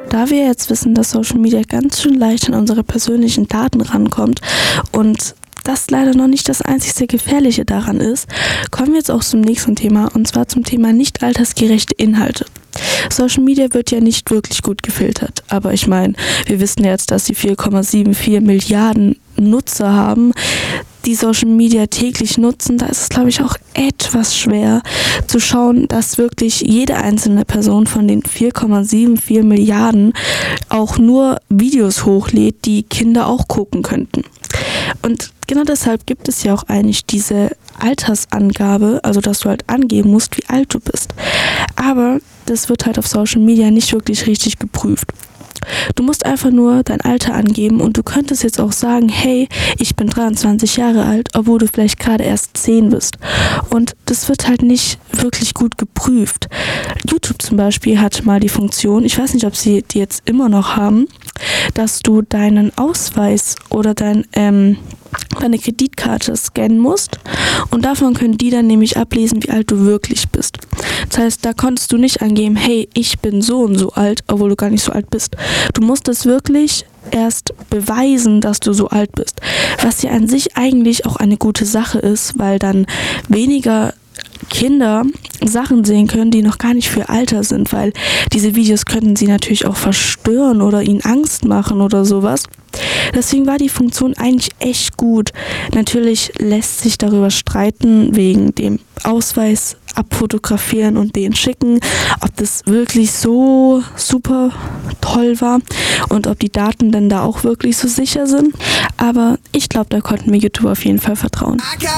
da wir jetzt wissen, dass Social Media ganz schön leicht an unsere persönlichen Daten rankommt und das leider noch nicht das einzige Gefährliche daran ist, kommen wir jetzt auch zum nächsten Thema, und zwar zum Thema nicht altersgerechte Inhalte. Social Media wird ja nicht wirklich gut gefiltert, aber ich meine, wir wissen jetzt, dass sie 4,74 Milliarden Nutzer haben, die Social Media täglich nutzen. Da ist es, glaube ich, auch etwas schwer zu schauen, dass wirklich jede einzelne Person von den 4,74 Milliarden auch nur Videos hochlädt, die Kinder auch gucken könnten. Und genau deshalb gibt es ja auch eigentlich diese Altersangabe, also dass du halt angeben musst, wie alt du bist. Aber das wird halt auf Social Media nicht wirklich richtig geprüft. Du musst einfach nur dein Alter angeben und du könntest jetzt auch sagen, hey, ich bin 23 Jahre alt, obwohl du vielleicht gerade erst 10 bist. Und das wird halt nicht wirklich gut geprüft. YouTube zum Beispiel hat mal die Funktion, ich weiß nicht, ob sie die jetzt immer noch haben, dass du deinen Ausweis oder deine Kreditkarte scannen musst und davon können die dann nämlich ablesen, wie alt du wirklich bist. Das heißt, da konntest du nicht angeben, hey, ich bin so und so alt, obwohl du gar nicht so alt bist. Du musst es wirklich erst beweisen, dass du so alt bist. Was ja an sich eigentlich auch eine gute Sache ist, weil dann weniger Kinder Sachen sehen können, die noch gar nicht für Alter sind, weil diese Videos könnten sie natürlich auch verstören oder ihnen Angst machen oder sowas. Deswegen war die Funktion eigentlich echt gut. Natürlich lässt sich darüber streiten, wegen dem Ausweis abfotografieren und den schicken, ob das wirklich so super toll war und ob die Daten denn da auch wirklich so sicher sind. Aber ich glaube, da konnten wir YouTube auf jeden Fall vertrauen.